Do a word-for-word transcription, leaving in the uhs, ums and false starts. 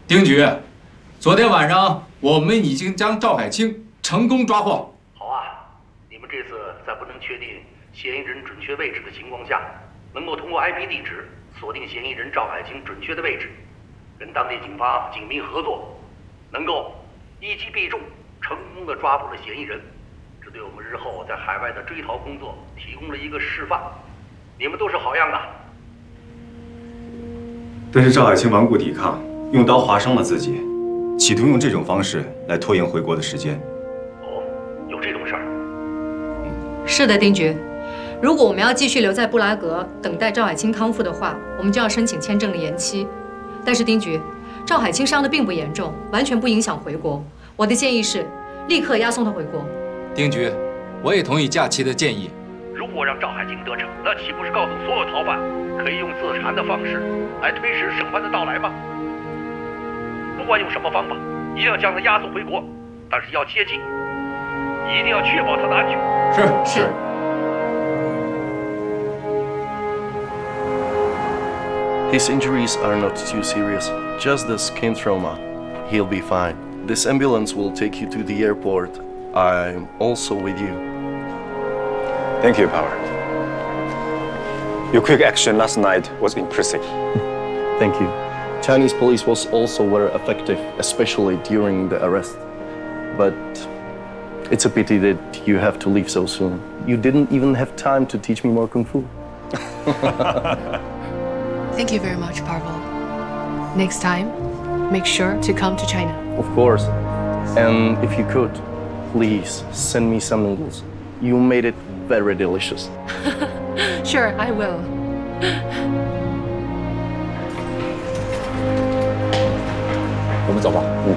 丁局，昨天晚上我们已经将赵海清成功抓获。 好啊，你们这次在不能确定嫌疑人准确位置的情况下，能够通过 I P 地址锁定嫌疑人赵海清准确的位置，跟当地警方紧密合作，能够一击必中，成功的抓捕了嫌疑人。这对我们日后在海外的追逃工作提供了一个示范。你们都是好样的。 但是赵海清顽固抵抗，用刀划伤了自己，企图用这种方式来拖延回国的时间。 哦，有这种事儿？ 是的，丁局。如果我们要继续留在布拉格等待赵海清康复的话，我们就要申请签证的延期。但是丁局，赵海清伤的并不严重，完全不影响回国。我的建议是，立刻押送他回国。 丁局，我也同意假期的建议。 如果让赵海清得逞，那岂不是告诉所有逃犯，可以用自残的方式来推迟审判的到来吗？不管用什么方法，一定要将他押送回国，但是要切记，一定要确保他的安全。 是是。 His injuries are not too serious, just the skin trauma. He'll be fine. This ambulance will take you to the airport. I'm also with you. Thank you, Power. Your quick action last night was impressive. Thank you. Chinese police was also very effective, especially during the arrest. But it's a pity that you have to leave so soon. You didn't even have time to teach me more kung fu. Thank you very much, Parvo. Next time, make sure to come to China. Of course. And if you could, please send me some noodles. You made it very delicious. Sure, I will. 我们走吧。嗯。